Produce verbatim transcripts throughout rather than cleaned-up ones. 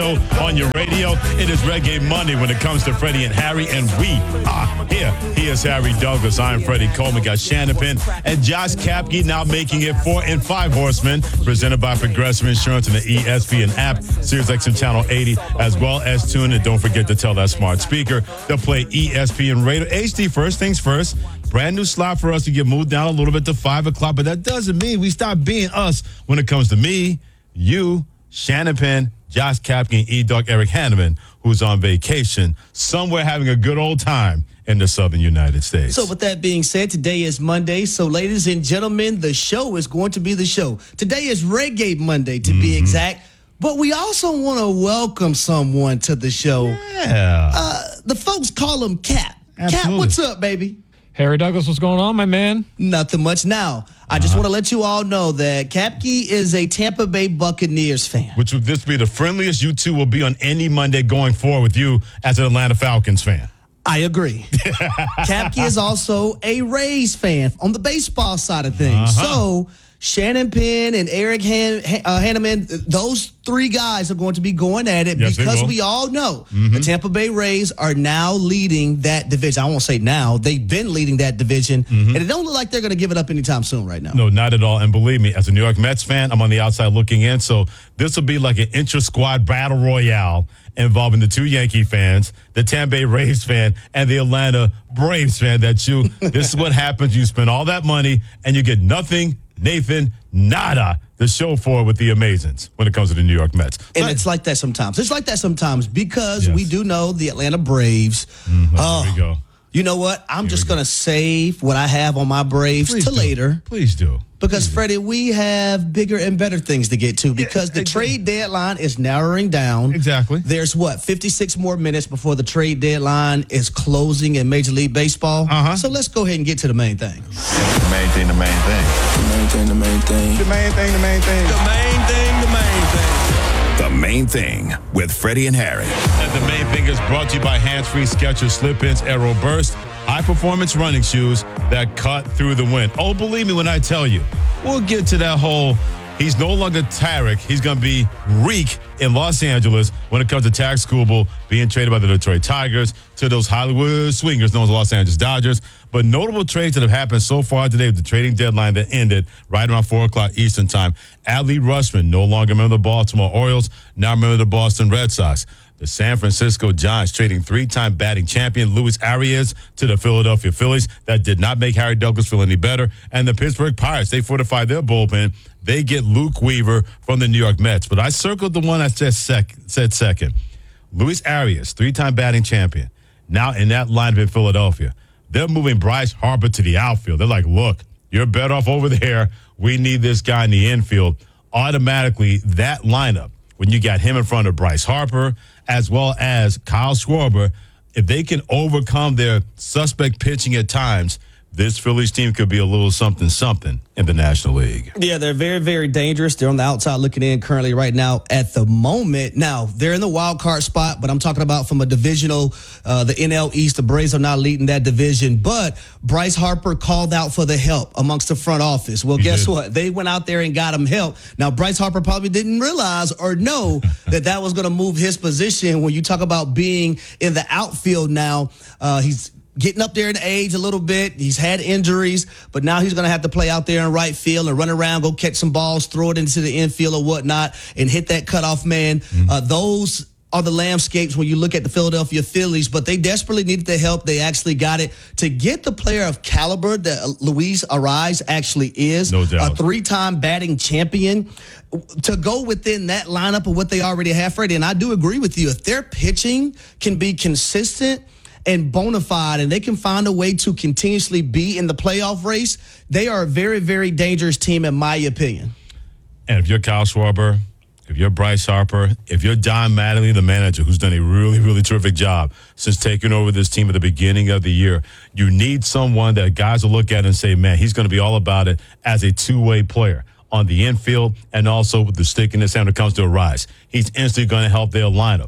On your radio, it is Reggae Monday when it comes to Freddie and Harry, and we are here. He is Harry Douglas. I am Freddie Coleman. Got Shannon Penn and Josh Kapke now making it four and five horsemen, presented by Progressive Insurance and the E S P N app, Sirius X M Channel eighty, as well as tune in. Don't forget to tell that smart speaker to play E S P N Radio H D. First things first, brand new slot for us to get moved down a little bit to five o'clock, but that doesn't mean we stop being us when it comes to me, you, Shannon Penn, Josh Kapke, and E-Dog Eric Hanneman, who's on vacation somewhere having a good old time in the southern United States. So with that being said, today is Monday. So ladies and gentlemen, the show is going to be the show. Today is Reggae Monday, to mm-hmm. be exact. But we also want to welcome someone to the show. Yeah. Uh, the folks call him Cap. Absolutely. Cap, what's up, baby? Harry Douglas, what's going on, my man? Nothing much. Now, I just uh-huh. want to let you all know that Kapke is a Tampa Bay Buccaneers fan. Which would this be the friendliest you two will be on any Monday going forward with you as an Atlanta Falcons fan? I agree. Kapke is also a Rays fan on the baseball side of things. Uh-huh. So Shannon Penn and Eric Han- uh, Hanneman, those three guys are going to be going at it yes, because we all know mm-hmm. the Tampa Bay Rays are now leading that division. I won't say now. They've been leading that division, mm-hmm. and it don't look like they're going to give it up anytime soon right now. No, not at all. And believe me, as a New York Mets fan, I'm on the outside looking in, so this will be like an intra-squad battle royale involving the two Yankee fans, the Tampa Bay Rays fan, and the Atlanta Braves fan. That you, this is what happens. You spend all that money, and you get nothing, Nathan, nada, to show for it with the Amazons when it comes to the New York Mets. And but, it's like that sometimes. It's like that sometimes because yes. we do know the Atlanta Braves. Mm-hmm. Oh, there we go. You know what? I'm Here just going to save what I have on my Braves Please to do. later. Please do. Because, Please Freddie, we have bigger and better things to get to because yeah, the exactly. trade deadline is narrowing down. Exactly. There's, what, fifty-six more minutes before the trade deadline is closing in Major League Baseball. Uh-huh. So let's go ahead and get to the main thing. The main thing, the main thing. The main thing, the main thing. The main thing, the main thing. The main thing, the main thing. The Main Thing with Freddie and Harry. And the main thing is brought to you by Hands-Free Skechers Slip-Ins Aero Burst, high-performance running shoes that cut through the wind. Oh, believe me when I tell you, we'll get to that whole, he's no longer Tarek. He's going to be Reek in Los Angeles when it comes to Tarek Skubal being traded by the Detroit Tigers to those Hollywood swingers known as Los Angeles Dodgers. But notable trades that have happened so far today with the trading deadline that ended right around four o'clock Eastern time. Adley Rutschman, no longer a member of the Baltimore Orioles, now a member of the Boston Red Sox. The San Francisco Giants trading three-time batting champion Luis Arias to the Philadelphia Phillies. That did not make Harry Douglas feel any better. And the Pittsburgh Pirates, they fortified their bullpen. They get Luke Weaver from the New York Mets. But I circled the one I said, sec- said second. Luis Arias, three-time batting champion, now in that lineup in Philadelphia. They're moving Bryce Harper to the outfield. They're like, look, you're better off over there. We need this guy in the infield. Automatically, that lineup, when you got him in front of Bryce Harper, as well as Kyle Schwarber, if they can overcome their suspect pitching at times, this Phillies team could be a little something something in the National League. Yeah, they're very, very dangerous. They're on the outside looking in currently right now at the moment. Now, they're in the wild card spot, but I'm talking about from a divisional, uh, the N L East. The Braves are not leading that division, but Bryce Harper called out for the help amongst the front office. Well, He guess did. what? They went out there and got him help. Now, Bryce Harper probably didn't realize or know that that was going to move his position. When you talk about being in the outfield now, uh, he's getting up there in age a little bit. He's had injuries, but now he's going to have to play out there in right field and run around, go catch some balls, throw it into the infield or whatnot, and hit that cutoff man. Mm-hmm. Uh, those are the landscapes when you look at the Philadelphia Phillies, but they desperately needed the help. They actually got it. To get the player of caliber that Luis Arias actually is, no doubt. a three-time batting champion, to go within that lineup of what they already have, Freddie, and I do agree with you. If their pitching can be consistent and bona fide, and they can find a way to continuously be in the playoff race, they are a very, very dangerous team, in my opinion. And if you're Kyle Schwarber, if you're Bryce Harper, if you're Don Mattingly, the manager, who's done a really, really terrific job since taking over this team at the beginning of the year, you need someone that guys will look at and say, man, he's going to be all about it as a two-way player on the infield and also with the stick in his hand when it comes to a rise. He's instantly going to help their lineup.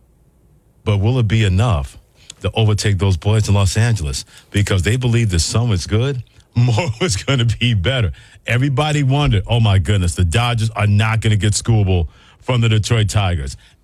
But will it be enough to overtake those boys in Los Angeles? Because they believe the sun is good, more is going to be better. Everybody wondered, oh, my goodness, the Dodgers are not going to get Skubal from the Detroit Tigers.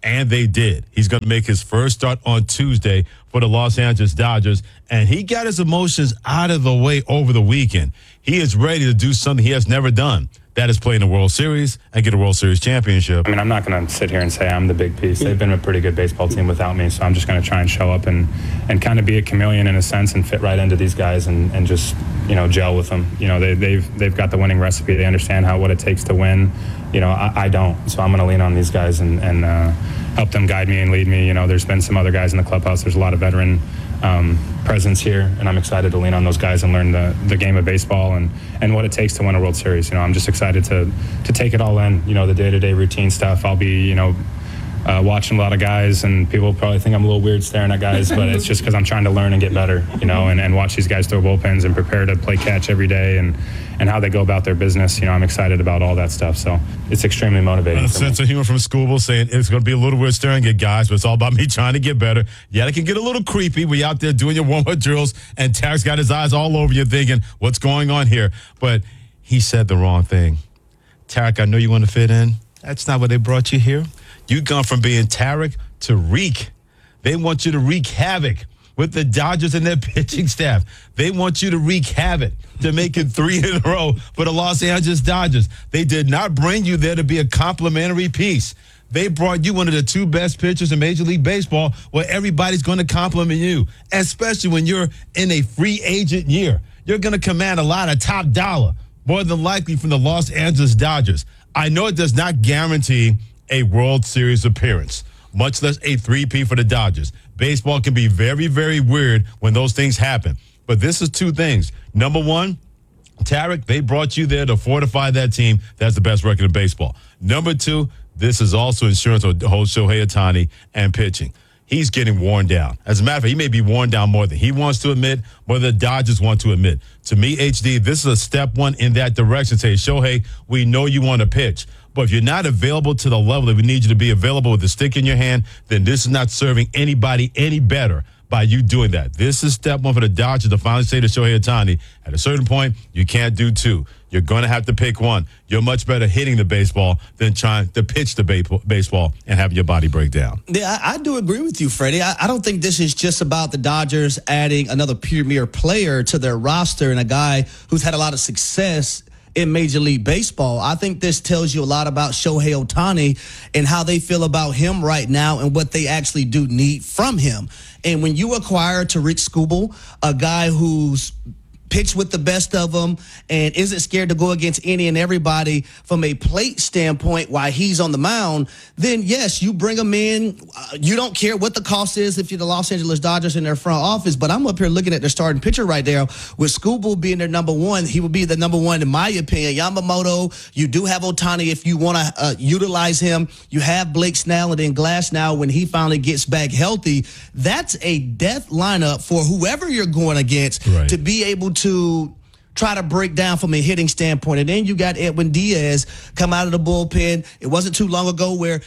And they did. He's going to make his first start on Tuesday for the Los Angeles Dodgers. And he got his emotions out of the way over the weekend. He is ready to do something he has never done. That is play in the World Series and get a World Series championship. I mean, I'm not going to sit here and say I'm the big piece. They've been a pretty good baseball team without me, so I'm just going to try and show up and, and kind of be a chameleon in a sense and fit right into these guys and, and just, you know, gel with them. You know, they, they've they've got the winning recipe. They understand how what it takes to win. You know, I, I don't, so I'm going to lean on these guys and, and uh, help them guide me and lead me. You know, there's been some other guys in the clubhouse. There's a lot of veteran um, presence here, and I'm excited to lean on those guys and learn the, the game of baseball and, and what it takes to win a World Series. You know, I'm just excited to to take it all in. You know, the day-to-day routine stuff. I'll be, you know, uh, watching a lot of guys, and people probably think I'm a little weird staring at guys, but it's just because I'm trying to learn and get better, you know, and, and watch these guys throw bullpens and prepare to play catch every day and, and how they go about their business. You know, I'm excited about all that stuff, so it's extremely motivating. A sense of humor from Scooble saying it's going to be a little weird staring at guys, but it's all about me trying to get better. Yeah, it can get a little creepy when you're out there doing your warm-up drills, and Tarek's got his eyes all over you thinking, what's going on here? But he said the wrong thing. Tarek, I know you want to fit in. That's not what they brought you here. You've gone from being Tarek to Reek. They want you to wreak havoc with the Dodgers and their pitching staff. They want you to wreak havoc to make it three in a row for the Los Angeles Dodgers. They did not bring you there to be a complimentary piece. They brought you one of the two best pitchers in Major League Baseball where everybody's going to compliment you, especially when you're in a free agent year. You're going to command a lot of top dollar, more than likely from the Los Angeles Dodgers. I know it does not guarantee a World Series appearance, much less a three-peat for the Dodgers. Baseball can be very, very weird when those things happen. But this is two things. Number one, Tarek, they brought you there to fortify that team. That's the best record in baseball. Number two, this is also insurance on the whole Shohei Ohtani and pitching. He's getting worn down. As a matter of fact, he may be worn down more than he wants to admit, more than the Dodgers want to admit. To me, H D, this is a step one in that direction. Say, Shohei, we know you want to pitch, but if you're not available to the level that we need you to be available with the stick in your hand, then this is not serving anybody any better by you doing that. This is step one for the Dodgers to finally say to Shohei Ohtani, at a certain point, you can't do two. You're going to have to pick one. You're much better hitting the baseball than trying to pitch the ba- baseball and having your body break down. Yeah, I, I do agree with you, Freddie. I, I don't think this is just about the Dodgers adding another premier player to their roster and a guy who's had a lot of success in Major League Baseball. I think this tells you a lot about Shohei Ohtani and how they feel about him right now and what they actually do need from him. And when you acquire Tarik Skubal, a guy who's pitch with the best of them and isn't scared to go against any and everybody from a plate standpoint while he's on the mound, then yes, you bring him in. Uh, you don't care what the cost is if you're the Los Angeles Dodgers in their front office, but I'm up here looking at their starting pitcher right there with Skubal being their number one. He would be the number one in my opinion. Yamamoto, you do have Ohtani if you want to uh, utilize him. You have Blake Snell and then Glass now when he finally gets back healthy. That's a death lineup for whoever you're going against right. to be able to to try to break down from a hitting standpoint. And then you got Edwin Diaz come out of the bullpen. It wasn't too long ago where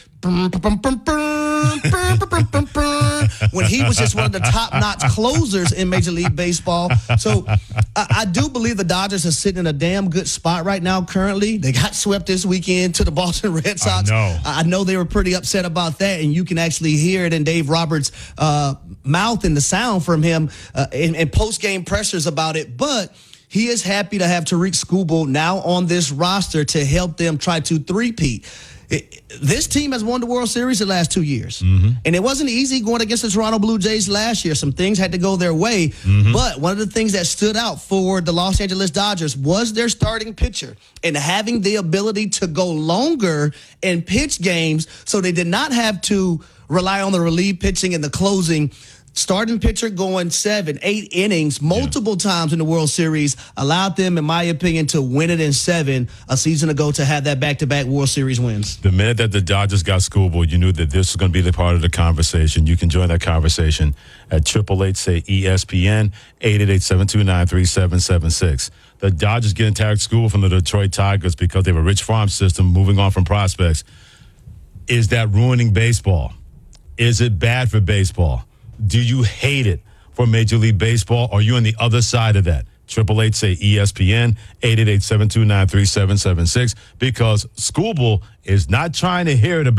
when he was just one of the top-notch closers in Major League Baseball. So I, I do believe the Dodgers are sitting in a damn good spot right now currently. They got swept this weekend to the Boston Red Sox. I know, I know they were pretty upset about that, and you can actually hear it in Dave Roberts' uh, mouth and the sound from him uh, in, in post-game pressures about it. But he is happy to have Tarik Skubal now on this roster to help them try to three-peat. It, this team has won the World Series the last two years. Mm-hmm. And it wasn't easy going against the Toronto Blue Jays last year. Some things had to go their way. Mm-hmm. But one of the things that stood out for the Los Angeles Dodgers was their starting pitcher and having the ability to go longer and pitch games so they did not have to rely on the relief pitching and the closing. Starting pitcher going seven, eight innings multiple yeah. times in the World Series allowed them, in my opinion, to win it in seven a season ago to have that back-to-back World Series wins. The minute that the Dodgers got Skubal, you knew that this was going to be the part of the conversation. You can join that conversation at eight eight eight, say, E S P N, eight eight eight, seven two nine, three seven seven six. The Dodgers getting Tarik Skubal from the Detroit Tigers because they have a rich farm system moving on from prospects. Is that ruining baseball? Is it bad for baseball? Do you hate it for Major League Baseball? Or are you on the other side of that? eight eight eight, say, E S P N, eight eight eight, seven two nine, three seven seven six, because Skubal is not trying to hear it about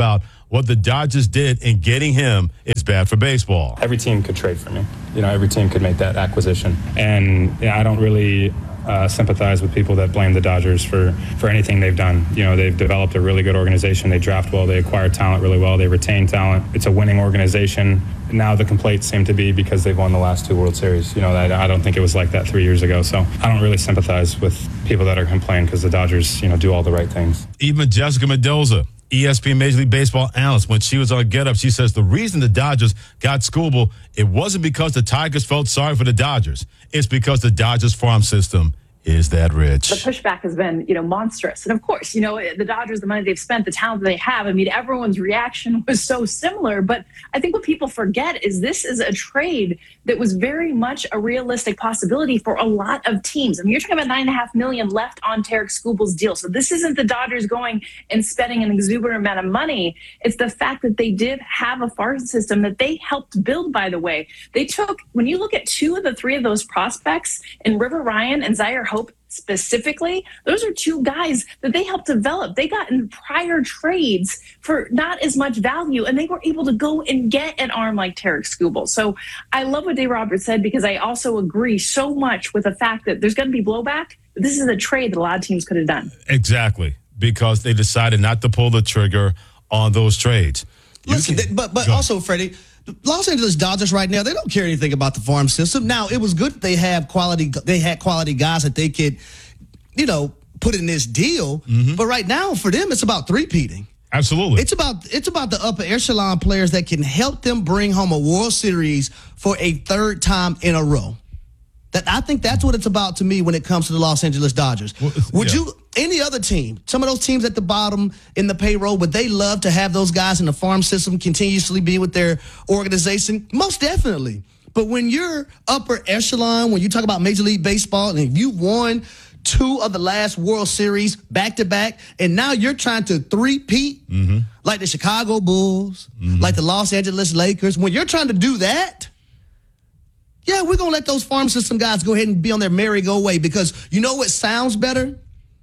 what the Dodgers did in getting him is bad for baseball. Every team could trade for me. You know, every team could make that acquisition. And you know, I don't really uh, sympathize with people that blame the Dodgers for, for anything they've done. You know, they've developed a really good organization. They draft well. They acquire talent really well. They retain talent. It's a winning organization. Now the complaints seem to be because they've won the last two World Series. You know, I, I don't think it was like that three years ago. So I don't really sympathize with people that are complaining because the Dodgers, you know, do all the right things. Even Jessica Mendoza, E S P N Major League Baseball analyst, when she was on Get Up, she says the reason the Dodgers got Skubal, it wasn't because the Tigers felt sorry for the Dodgers. It's because the Dodgers farm system is that rich. The pushback has been, you know, monstrous. And of course, you know, the Dodgers, the money they've spent, the talent they have, I mean, everyone's reaction was so similar. But I think what people forget is this is a trade that was very much a realistic possibility for a lot of teams. I mean, you're talking about nine and a half million left on Tarik Skubal's deal. So this isn't the Dodgers going and spending an exuberant amount of money. It's the fact that they did have a farm system that they helped build, by the way. They took, when you look at two of the three of those prospects in River Ryan and Zaire Hope specifically, those are two guys that they helped develop. They got in prior trades for not as much value, and they were able to go and get an arm like Tarik Skubal. So I love what Dave Roberts said, because I also agree so much with the fact that there's going to be blowback. But this is a trade that a lot of teams could have done. Exactly, because they decided not to pull the trigger on those trades. You Listen, can- they, but but Go also, Freddie, the Los Angeles Dodgers right now, they don't care anything about the farm system. Now, it was good that they have quality. They had quality guys that they could, you know, put in this deal. Mm-hmm. But right now, for them, it's about three-peating. Absolutely. It's about it's about the upper echelon players that can help them bring home a World Series for a third time in a row. That I think that's what it's about to me when it comes to the Los Angeles Dodgers. Well, Would yeah. you, any other team, some of those teams at the bottom in the payroll, would they love to have those guys in the farm system continuously be with their organization? Most definitely. But when you're upper echelon, when you talk about Major League Baseball, and you won two of the last World Series back to back, and now you're trying to three-peat Mm-hmm. like the Chicago Bulls, like the Los Angeles Lakers. When you're trying to do that, yeah, we're going to let those farm system guys go ahead and be on their merry-go-way, because you know what sounds better?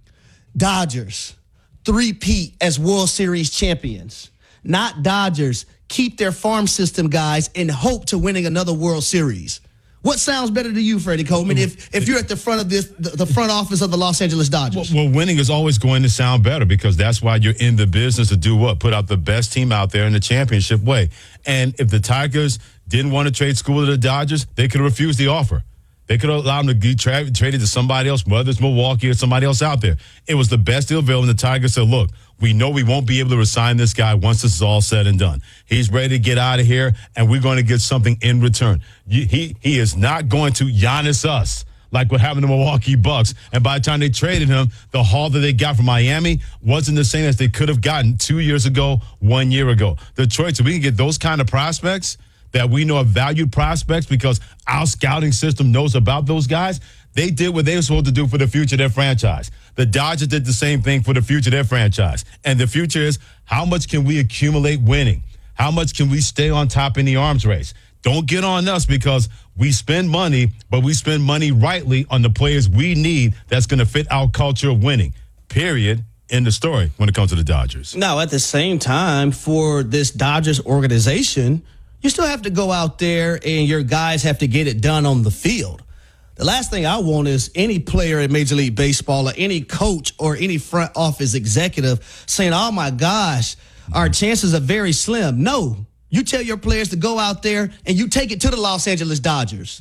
Dodgers three-peat as World Series champions. Not Dodgers keep their farm system guys and hope to winning another World Series. What sounds better to you, Freddie Coleman, if if you're at the front of this, the, the front office of the Los Angeles Dodgers? Well, winning is always going to sound better, because that's why you're in the business to do what? Put out the best team out there in the championship way. And if the Tigers didn't want to trade Skubal to the Dodgers, they could have refused the offer. They could have allowed him to be tra- traded to somebody else, whether it's Milwaukee or somebody else out there. It was the best deal available, and the Tigers said, look, we know we won't be able to resign this guy once this is all said and done. He's ready to get out of here, and we're going to get something in return. You, he he is not going to Giannis us like what happened to Milwaukee Bucks. And by the time they traded him, the haul that they got from Miami wasn't the same as they could have gotten two years ago, one year ago. Detroit, so we can get those kind of prospects that we know are valued prospects because our scouting system knows about those guys. They did what they were supposed to do for the future of their franchise. The Dodgers did the same thing for the future of their franchise. And the future is, how much can we accumulate winning? How much can we stay on top in the arms race? Don't get on us, because we spend money, but we spend money rightly on the players we need that's going to fit our culture of winning. Period. End of story when it comes to the Dodgers. Now, at the same time, for this Dodgers organization, you still have to go out there and your guys have to get it done on the field. The last thing I want is any player in Major League Baseball or any coach or any front office executive saying, oh, my gosh, our chances are very slim. No, you tell your players to go out there and you take it to the Los Angeles Dodgers.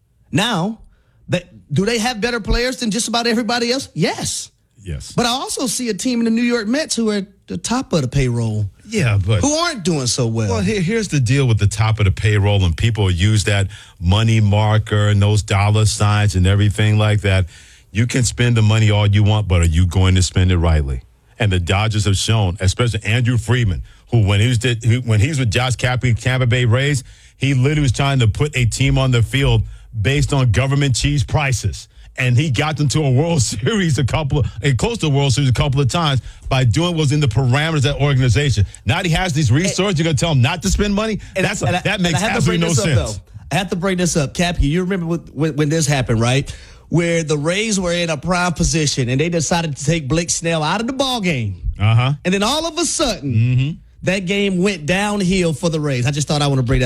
Now, that, do they have better players than just about everybody else? Yes. Yes. But I also see a team in the New York Mets who are at the top of the payroll, Yeah, but who aren't doing so well. Well, here, here's the deal with the top of the payroll, and people use that money marker and those dollar signs and everything like that. You can spend the money all you want, but are you going to spend it rightly? And the Dodgers have shown, especially Andrew Friedman, who when he was did, who, when he was with Josh Cappy, Tampa Bay Rays, he literally was trying to put a team on the field based on government cheese prices. And he got them to a World Series a couple of, a close to a World Series a couple of times by doing what was in the parameters of that organization. Now that he has these resources, you're going to tell him not to spend money? And, That's a, and I, that makes and I have absolutely to no bring this sense. Up, though. I have to bring this up. Cappy, you remember when, when this happened, right? Where the Rays were in a prime position and they decided to take Blake Snell out of the ball game. Uh-huh. And then all of a sudden, Mm-hmm. that game went downhill for the Rays. I just thought I want to bring that